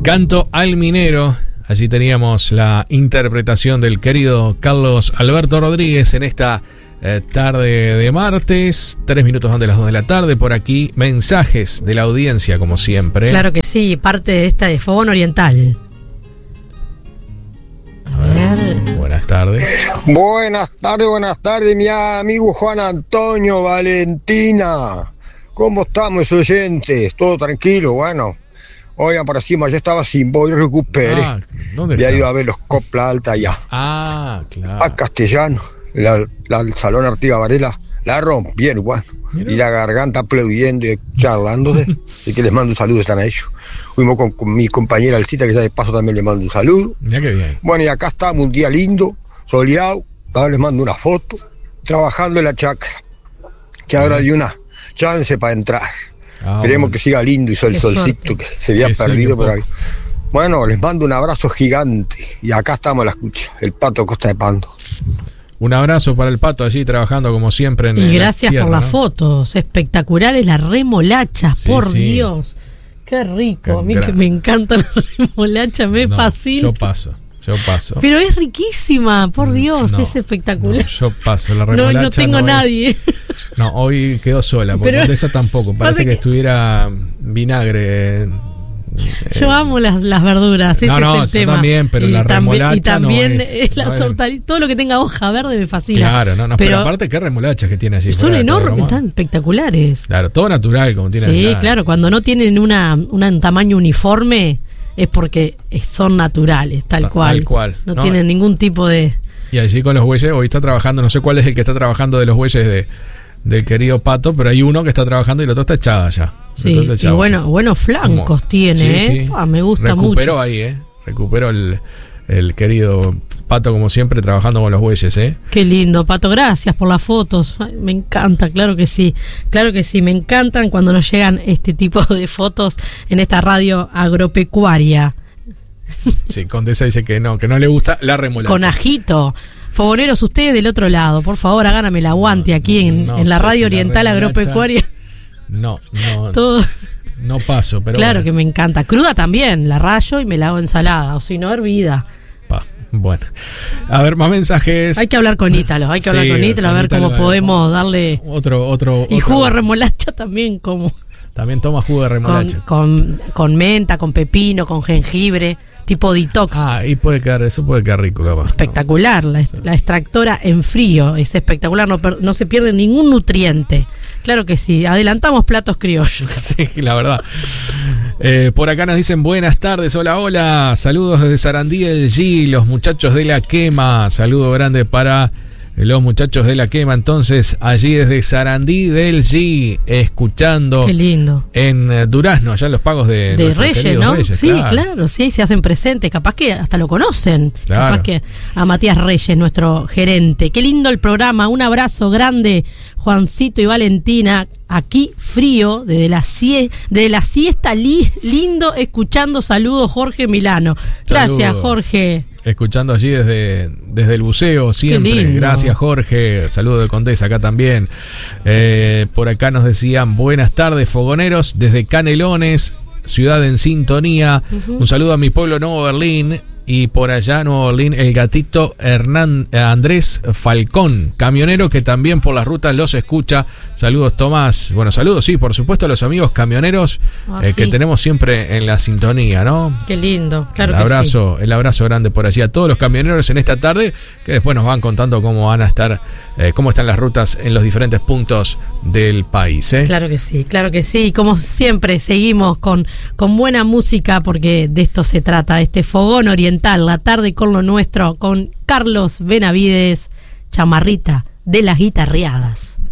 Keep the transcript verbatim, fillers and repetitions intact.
Canto al Minero. Allí teníamos la interpretación del querido Carlos Alberto Rodríguez en esta eh, tarde de martes, tres minutos antes de las dos de la tarde. Por aquí, mensajes de la audiencia, como siempre. Claro que sí, parte de esta de Fogón Oriental. A ver, buenas tardes. Buenas tardes, buenas tardes, mi amigo Juan Antonio, Valentina. ¿Cómo estamos, oyentes? ¿Todo tranquilo? Bueno, hoy aparecimos, ya estaba sin voz, recuperé. Ah, ¿dónde ya está? he ido a ver los Copla Alta allá. Ah, claro. A Castellano, la, la, el Salón Artigas Varela, la rompieron, bueno. Mira. Y la garganta aplaudiendo y charlándose. Así que les mando un saludo, están a ellos. Fuimos con, con mi compañera Alcita, que ya de paso también les mando un saludo. Mira qué bien. Bueno, y acá estamos, un día lindo, soleado. Ahora les mando una foto, trabajando en la chacra, que ahora hay una chance para entrar. Ah, Esperemos bueno. que siga lindo y sol, Qué solcito, suerte. que se había Que seque perdido un por ahí. poco. Bueno, les mando un abrazo gigante. Y acá estamos a la escucha, el Pato Costa de Pando. Un abrazo para el Pato allí trabajando como siempre en Y en gracias la tierra, por las ¿no? fotos, espectaculares las remolachas, Sí, por sí. Dios. Qué rico, Qué a mí gra- que me encantan las remolachas, me No, fascina. Yo paso, yo paso. Pero es riquísima, por Dios, No, es espectacular. no, yo paso, la No, remolacha no tengo es- nadie. No, hoy quedó sola, porque Pero- de esa tampoco. pasa Parece que, que- estuviera vinagre. eh, Yo amo las, las verduras, ese No, no, es el yo tema. también, pero y la también, remolacha y también no es, las no es. hortalizas, todo lo que tenga hoja verde me fascina. Claro, no, no, pero, pero aparte, qué remolachas que tiene allí. son fuera de todo enormes, broma. están espectaculares. Claro, todo natural, como tiene Sí, allá. claro, cuando no tienen una, una un tamaño uniforme es porque son naturales, tal Ta- cual. tal cual. No, No, tienen ningún tipo de... Y allí con los bueyes, hoy está trabajando, no sé cuál es el que está trabajando de los bueyes de, del querido Pato, pero hay uno que está trabajando y el otro está echada ya. El Sí, otro está y echado bueno, ya. buenos flancos Como- tiene, sí, ¿eh? sí. Ah, me gusta Recuperó mucho. ahí, ¿eh? Recuperó el, el querido Pato, como siempre, trabajando con los bueyes, ¿eh? Qué lindo, Pato, gracias por las fotos. Ay, me encanta, claro que sí. Claro que sí, me encantan cuando nos llegan este tipo de fotos en esta radio agropecuaria. Sí, Condesa dice que no, que no le gusta la remolacha. Con ajito. Fogoneros, ustedes del otro lado, por favor, háganme el aguante No, aquí en, no en la sé radio si la oriental remolacha- agropecuaria. No, no, Todo. no paso, pero Claro bueno. que me encanta. Cruda también, la rayo y me la hago ensalada, o si no, hervida. Pa, bueno. A ver, más mensajes. Hay que hablar con Ítalo, hay que hablar Sí, con Ítalo, a con ver Ítalo, cómo a ver, podemos cómo- darle... Otro, otro. Y otro- jugo de remolacha también, como También toma jugo de con, remolacha. con, con menta, con pepino, con jengibre, tipo detox. Ah, y puede quedar, eso puede quedar rico, capaz. Espectacular, la, la extractora en frío, es espectacular, no, per- no se pierde ningún nutriente. Claro que sí, adelantamos platos criollos. Sí, la verdad. Eh, por acá nos dicen buenas tardes, hola, hola. Saludos desde Sarandí del G, los muchachos de la quema. Saludo grande para los muchachos de la quema. Entonces, allí desde Sarandí del G, escuchando Qué lindo. en eh, Durazno, allá en los pagos de, De nuestros Reyes, queridos ¿no? Reyes, Sí, claro. sí, se hacen presentes. Capaz que hasta lo conocen. Claro. Capaz que a Matías Reyes, nuestro gerente. Qué lindo el programa. Un abrazo grande, Juancito y Valentina. Aquí frío, desde la, sie desde la siesta, li lindo, escuchando. Saludos, Jorge Milano. Gracias, Saludos. Jorge. Escuchando allí desde, desde el buceo siempre. lindo. Gracias, Jorge. Saludo de Condesa acá también. Eh, por acá nos decían buenas tardes, fogoneros, desde Canelones, ciudad en sintonía. Uh-huh. Un saludo a mi pueblo Nuevo Berlín. Y por allá, Nuevo Berlín, el gatito Hernán, eh, Andrés Falcón, camionero que también por las rutas los escucha. Saludos, Tomás. Bueno, saludos, sí, por supuesto, a los amigos camioneros Ah, eh, sí. que tenemos siempre en la sintonía, ¿no? Qué lindo. Claro el que sí. abrazo, el abrazo grande por allí a todos los camioneros en esta tarde, que después nos van contando cómo van a estar, eh, cómo están las rutas en los diferentes puntos del país, ¿eh? Claro que sí, claro que sí. Y como siempre, seguimos con, con buena música, porque de esto se trata, este fogón oriental, la tarde con lo nuestro, con Carlos Benavides, Chamarrita de las guitarreadas.